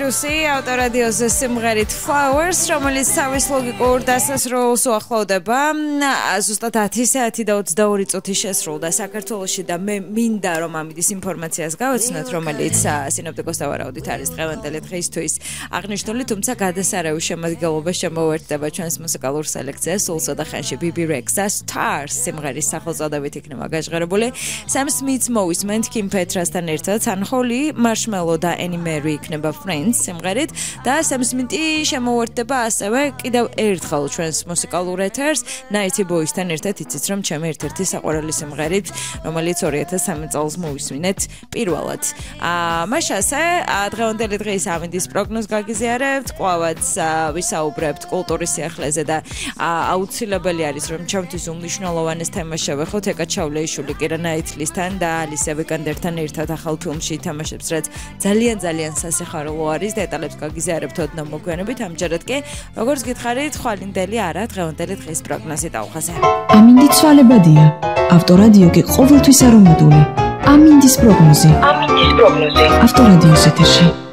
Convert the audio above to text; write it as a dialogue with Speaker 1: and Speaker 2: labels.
Speaker 1: Juicy, ავტორადიოს სიმღერით Flowers, რომელიც თავის ლოგიკურ დასასრულს უახლოვდება. ზუსტად 10:22 წუთი შესრულდა საქართველოში და მე მინდა რომ ამის ინფორმაციას გავაცნოთ, რომელიც სინოპტიკოსთა ვარაუდით არის დღევანდელი დღისთვის აღნიშნული, თუმცა გადასარევი შემადგენლობაში შემოვერთდება ჩვენს მუსიკალურ სელექციას სულსა და ხანში BB Rexa Stars სიმღერის სახელწოდებით იქნება გაჟღერებული. Sam Smith მოვისმენთ Kim Petras-თან ერთად, Unholy, Marshmello და Annie Mary იქნება Friends სიმღერით და Sam Smith-ი შემოვერთდება ასევე კიდევ ერთხელ ჩვენს მუსიკალურ ეთერს Nighty Boys-თან ერთად, იცით რომ ჩემი ერთ-ერთი საყვარელი სიმღერით, რომელიც 2003 წელს მოვისმინეთ პირველად. მაშასე დღევანდელი დღის ამინდის პროგნოზს გაგიზიარებთ, კვლავაც ვისაუბრებთ კულტურის სიახლეზე და აუცილებელი არის რომ ჩემთვის უმნიშვნელოვანეს თემას შევეხოთ ეკა ჩავლეიშვილი კირა ნაითლისთან და ალისია ვიკანდერთან ერთად ახალ ფილმში ითამაშებს, რაც ძალიან სასიხარულო არის. დეტალებს გაგიზიარებთ ოდნავ მოგვიანებით. ამჯერად კი, როგორც გითხარით, ხვალინდელი არა დღევანდელი დღის პროგნოზი დავხაზე.
Speaker 2: ამინდი ცვალებადია. ავტორადიო კი ყოველთვის არომატული. ამინდის პროგნოზი. ავტორადიოს ეთერში.